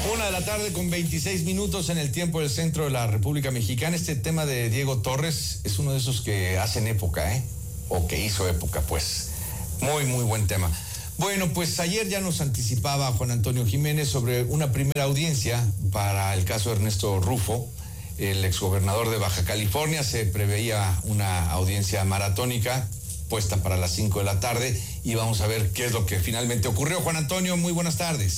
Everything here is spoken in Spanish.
1 de la tarde con 26 minutos en el tiempo del centro de la República Mexicana. Este tema de Diego Torres es uno de esos que hacen época, o que hizo época, pues. Muy, muy buen tema. Bueno, pues ayer ya nos anticipaba Juan Antonio Jiménez sobre una primera audiencia para el caso de Ernesto Rufo, el exgobernador de Baja California. Se preveía una audiencia maratónica puesta para las 5 de la tarde y vamos a ver qué es lo que finalmente ocurrió. Juan Antonio, muy buenas tardes.